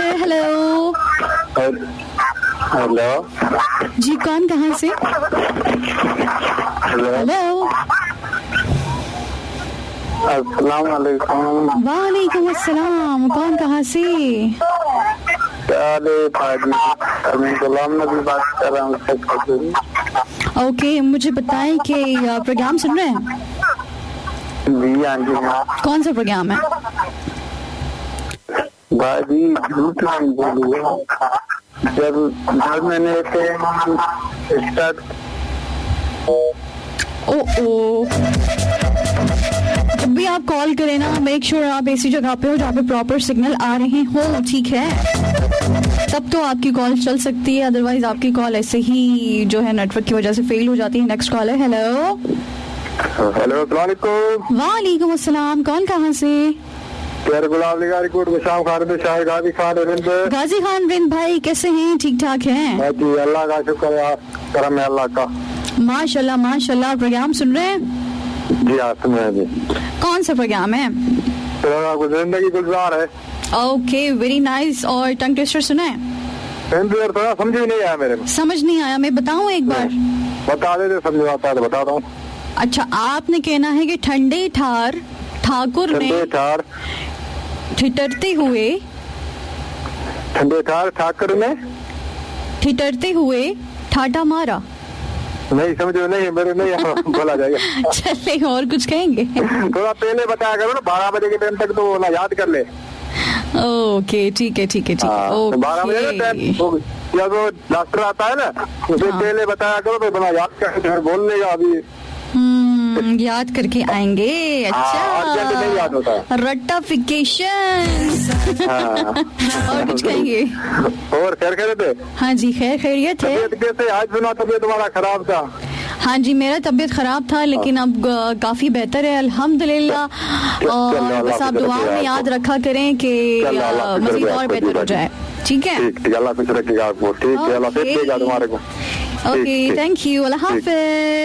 Hello hello जी, कौन कहाँ से? हेलो अस्सलाम वालेकुम। वालेकुम अस्सलाम, कौन कहाँ से? मैं गुलाम नबी बात कर रहा हूँ। ओके, मुझे बताएं कि प्रोग्राम सुन रहे हैं? जी हाँ जी हाँ। कौन सा प्रोग्राम है? भाजी झूठ नहीं बोली है। जब मैंने स्टार्ट ओ जब भी आप कॉल करें ना, मेक श्योर आप ऐसी जगह पे हो जहाँ पे प्रॉपर सिग्नल आ रहे हो, ठीक है? तब तो आपकी कॉल चल सकती है, अदरवाइज आपकी कॉल ऐसे ही जो है नेटवर्क की वजह से फेल हो जाती है। नेक्स्ट कॉल है। हेलो हेलो अस्सलाम वालेकुम। वालेकुम अस्सलाम, कौन कहाँ से? गाजी खान बिन भाई, कैसे हैं? ठीक ठाक हैं जी, अल्लाह का शुक्र है, करम है अल्लाह का। माशाल्लाह माशाल्लाह। प्रोग्राम सुन रहे हैं? जी हाँ सुन रहे हैं जी। कौन सा प्रोग्राम है? जिंदगी गुलजार है। Okay, very nice. और टंग ट्विस्टर सुना है? थोड़ा समझ ही नहीं आया मेरे में। समझ नहीं आया? मैं बताऊं एक बार? बता दे, समझ आता है तो बता दो। अच्छा, आपने कहना है कि ठंडे ठार ठाकुर ने ठिठरते हुए ठाकुर ने ठिठरते हुए ठाटा मारा। नहीं समझो, नहीं मेरे नहीं बोला जाएगा। चले, और कुछ कहेंगे? थोड़ा पहले बताया करो ना, 12 बजे के टाइम तक तो ना याद कर ले। ओके ठीक है ठीक है ठीक है। 12 बजे या तो डॉक्टर आता है ना, उसे पहले बताया करो तो बना याद कर बोल लेगा। अभी याद करके आएंगे। अच्छा, नहीं याद होता है। रट्टाफिकेशन। और कुछ कहेंगे? और खैर खैरियत है? हाँ जी, खैर खैरियत है। कैसे? आज सुना तबीयत तुम्हारा खराब था। हाँ जी, मेरा तबीयत खराब था, लेकिन अब काफी बेहतर है अल्हम्दुलिल्लाह। और बस आप दुआ में याद रखा करें कि मजीद और बेहतर हो जाए। ठीक है, अल्लाह कुछ रखेगा आपको। ठीक है, अल्लाह फिर देगा तुम्हारे को। Okay, thank you, Allah Hafiz.